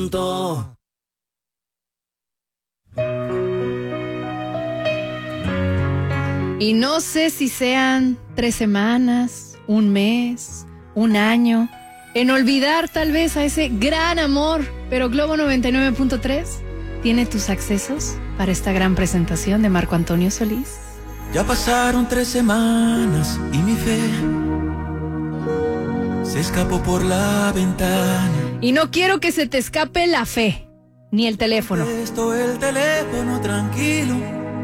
Y no sé si sean 3 semanas, un mes, un año, en olvidar tal vez a ese gran amor, pero Globo 99.3 tiene tus accesos para esta gran presentación de Marco Antonio Solís. Ya pasaron 3 semanas y mi fe se escapó por la ventana. Y no quiero que se te escape la fe, ni el teléfono. Esto el teléfono tranquilo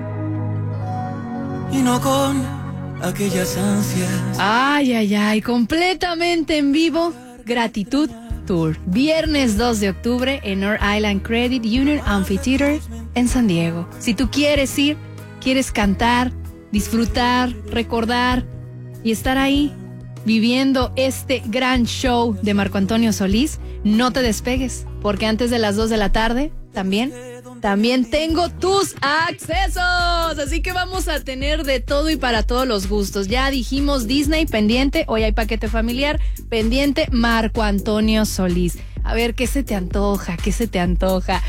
y no con aquellas ansias. Ay, ay, ay, completamente en vivo, Gratitud Tour. Viernes 2 de octubre en North Island Credit Union Amphitheater en San Diego. Si tú quieres ir, quieres cantar, disfrutar, recordar y estar ahí viviendo este gran show de Marco Antonio Solís, no te despegues, porque antes de las 2 de la tarde también tengo tus accesos. Así que vamos a tener de todo y para todos los gustos. Ya dijimos Disney pendiente, hoy hay paquete familiar pendiente, Marco Antonio Solís. A ver, ¿qué se te antoja? ¿Qué se te antoja?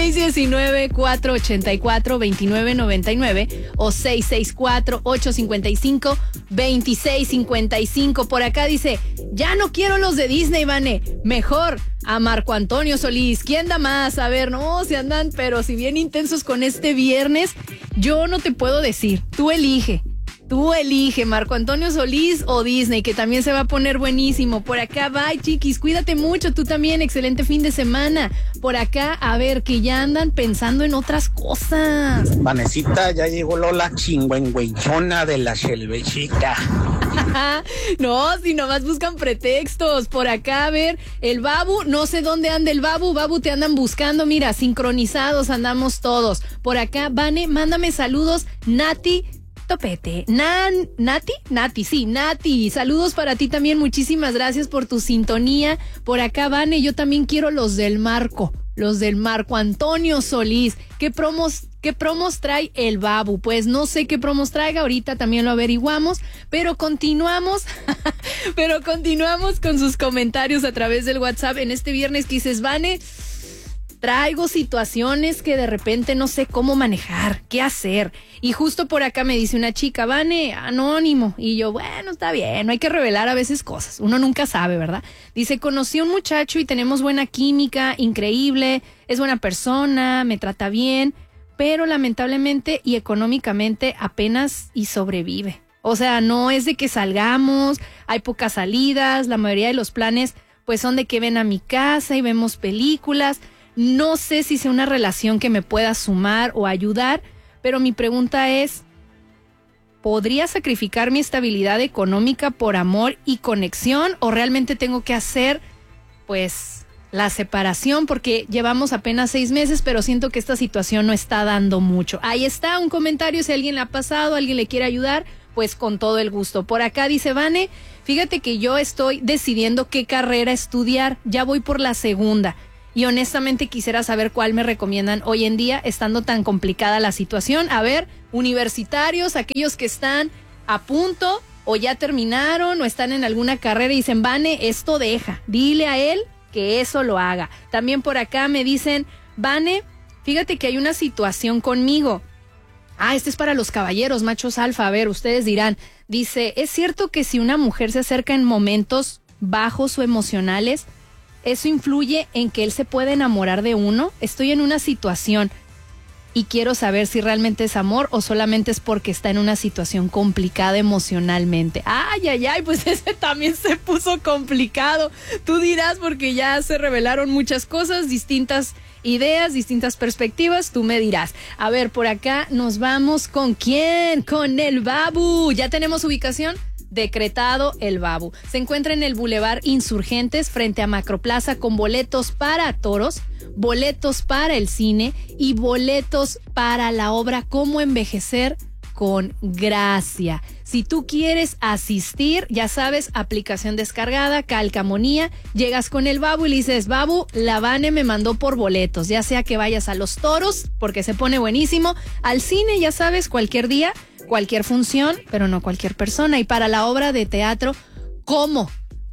619-484-2999 o 664-855-2655. Por acá dice, ya no quiero los de Disney, Vane. Mejor a Marco Antonio Solís. ¿Quién da más? A ver, no, si andan, pero si bien intensos con este viernes, yo no te puedo decir. Tú elige, Marco Antonio Solís o Disney, que también se va a poner buenísimo. Por acá, bye, chiquis, cuídate mucho, tú también, excelente fin de semana. Por acá, a ver, que ya andan pensando en otras cosas. Vanesita, ya llegó Lola chingüengüeychona de la Shelvechita. No, si nomás buscan pretextos. Por acá, a ver, el Babu, no sé dónde anda el Babu, te andan buscando, mira, sincronizados andamos todos. Por acá, Vane, mándame saludos, Nati Topete. Nati, saludos para ti también, muchísimas gracias por tu sintonía. Por acá, Vane, yo también quiero los del Marco Antonio Solís. ¿Qué promos trae el Babu? Pues no sé qué promos traiga, ahorita también lo averiguamos, pero continuamos con sus comentarios a través del WhatsApp en este viernes que dices, Vane, traigo situaciones que de repente no sé cómo manejar, qué hacer. Y justo por acá me dice una chica, Vane, anónimo. Y yo, bueno, está bien, no hay que revelar a veces cosas. Uno nunca sabe, ¿verdad? Dice, conocí a un muchacho y tenemos buena química, increíble, es buena persona, me trata bien, pero lamentablemente y económicamente apenas y sobrevive. O sea, no es de que salgamos, hay pocas salidas, la mayoría de los planes pues son de que ven a mi casa y vemos películas. No sé si sea una relación que me pueda sumar o ayudar, pero mi pregunta es, ¿podría sacrificar mi estabilidad económica por amor y conexión o realmente tengo que hacer, pues, la separación? Porque llevamos apenas 6 meses, pero siento que esta situación no está dando mucho. Ahí está un comentario, si alguien le ha pasado, alguien le quiere ayudar, pues con todo el gusto. Por acá dice, Vane, fíjate que yo estoy decidiendo qué carrera estudiar, ya voy por la segunda. Y honestamente quisiera saber cuál me recomiendan hoy en día, estando tan complicada la situación. A ver, universitarios, aquellos que están a punto o ya terminaron o están en alguna carrera y dicen, Vane, esto deja, dile a él que eso lo haga. También por acá me dicen, Vane, fíjate que hay una situación conmigo. Este es para los caballeros, machos alfa. A ver, ustedes dirán, dice, ¿es cierto que si una mujer se acerca en momentos bajos o emocionales, eso influye en que él se pueda enamorar de uno? Estoy en una situación y quiero saber si realmente es amor o solamente es porque está en una situación complicada emocionalmente. Ay, pues ese también se puso complicado. Tú dirás, porque ya se revelaron muchas cosas, distintas ideas, distintas perspectivas, tú me dirás. A ver, por acá nos vamos ¿con quién? Con el Babu. ¿Ya tenemos ubicación? Decretado el Babu. Se encuentra en el Boulevard Insurgentes frente a Macroplaza con boletos para toros, boletos para el cine y boletos para la obra Cómo envejecer con gracia. Si tú quieres asistir, ya sabes, aplicación descargada, Calcamonía, llegas con el Babu y le dices, Babu, la Vane me mandó por boletos, ya sea que vayas a los toros, porque se pone buenísimo, al cine, ya sabes, cualquier día, cualquier función, pero no cualquier persona. Y para la obra de teatro, ¿Cómo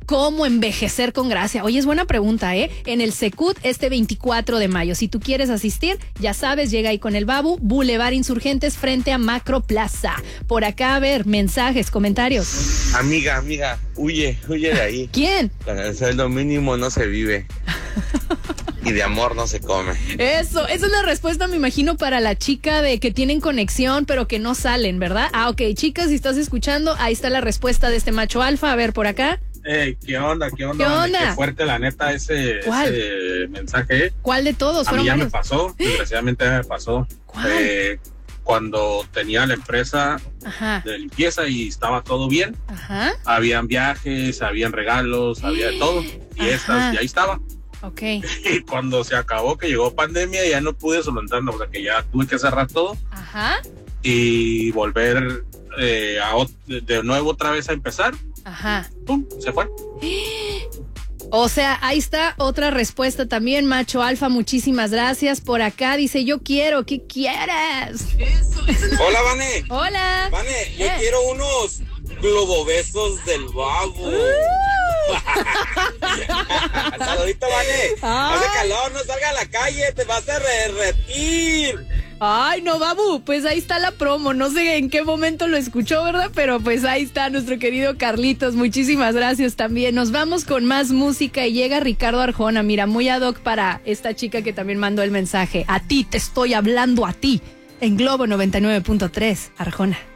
¿Cómo envejecer con gracia? Oye, es buena pregunta, ¿eh? En el Secut este 24 de mayo. Si tú quieres asistir, ya sabes, llega ahí con el Babu, Boulevard Insurgentes frente a Macro Plaza. Por acá, a ver, mensajes, comentarios. Amiga, huye de ahí. ¿Quién? Con el sueldo mínimo no se vive. Y de amor no se come. Esa es la respuesta, me imagino, para la chica de que tienen conexión, pero que no salen, ¿verdad? Ok, chicas, si estás escuchando, ahí está la respuesta de este macho alfa. A ver, por acá. ¿Qué onda? ¿Qué onda? Qué fuerte, la neta, ese mensaje. ¿Cuál de todos? A mí ya varios. me pasó, desgraciadamente me pasó. ¿Cuál? Cuando tenía la empresa Ajá. de limpieza y estaba todo bien. Ajá. Habían viajes, habían regalos, había todo. Fiestas, y ahí estaba. Ok. Y cuando se acabó, que llegó pandemia, ya no pude solventar, o sea que ya tuve que cerrar todo. Ajá. Y volver de nuevo otra vez a empezar. Ajá. ¡Pum! Se fue. O sea, ahí está otra respuesta también, macho alfa, muchísimas gracias. Por acá dice, yo quiero, ¿qué quieres? Hola, Vane. Hola. Vane, yo quiero unos globobesos del Babu. Saludito, Vane. Hace calor, no salga a la calle, te vas a derretir. Ay, no, Babu, pues ahí está la promo. No sé en qué momento lo escuchó, ¿verdad? Pero pues ahí está nuestro querido Carlitos. Muchísimas gracias también. Nos vamos con más música y llega Ricardo Arjona. Mira, muy ad hoc para esta chica que también mandó el mensaje. A ti, te estoy hablando a ti. En Globo 99.3, Arjona.